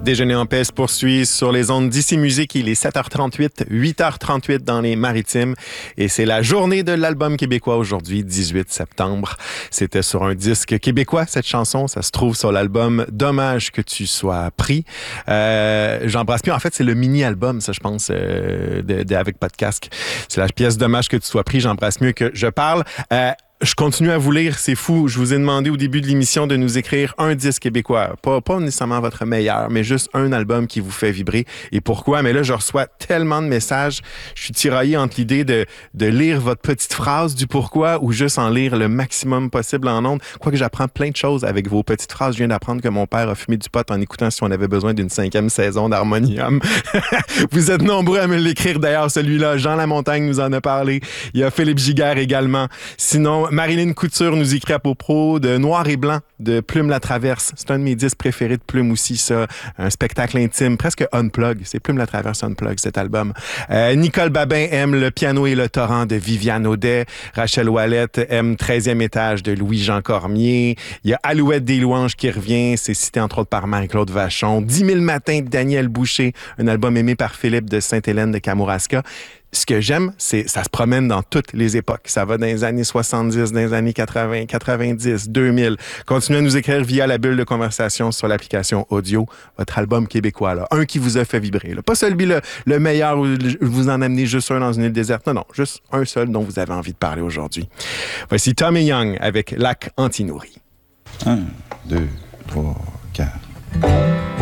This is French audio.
Déjeuner en paix se poursuit sur les ondes d'Ici Musique. Il est 7h38, 8h38 dans les Maritimes. Et c'est la journée de l'album québécois aujourd'hui, 18 septembre. C'était sur un disque québécois, cette chanson. Ça se trouve sur l'album Dommage que tu sois pris. J'embrasse mieux. En fait, c'est le mini-album, ça, je pense, avec pas de casque. C'est la pièce Dommage que tu sois pris. J'embrasse mieux que je parle. Je continue à vous lire, c'est fou. Je vous ai demandé au début de l'émission de nous écrire un disque québécois. Pas nécessairement votre meilleur, mais juste un album qui vous fait vibrer. Et pourquoi? Mais là, je reçois tellement de messages. Je suis tiraillé entre l'idée de lire votre petite phrase du pourquoi ou juste en lire le maximum possible en ondes. Quoique j'apprends plein de choses avec vos petites phrases. Je viens d'apprendre que mon père a fumé du pot en écoutant si on avait besoin d'une 5e saison d'Harmonium. Vous êtes nombreux à me l'écrire d'ailleurs, celui-là. Jean Lamontagne nous en a parlé. Il y a Philippe Giguère également. Sinon, Marilyn Couture nous écrit à propos de Noir et Blanc de Plume la Traverse. C'est un de mes disques préférés de Plume aussi, ça. Un spectacle intime, presque unplug. C'est Plume la Traverse unplug, cet album. Nicole Babin aime Le piano et le torrent de Viviane Audet. Rachel Ouellette aime 13e étage de Louis-Jean Cormier. Il y a Alouette des louanges qui revient. C'est cité entre autres par Marie-Claude Vachon. 10 000 matins de Daniel Boucher, un album aimé par Philippe de Sainte-Hélène de Kamouraska. Ce que j'aime, c'est ça se promène dans toutes les époques. Ça va dans les années 70, dans les années 80, 90, 2000. Continuez à nous écrire via la bulle de conversation sur l'application audio. Votre album québécois, là. Un qui vous a fait vibrer. Là. Pas celui le meilleur où vous en amenez juste un dans une île déserte. Non, juste un seul dont vous avez envie de parler aujourd'hui. Voici Tommy Young avec Lac Anti-Nourri. 1, 2, 3, 4...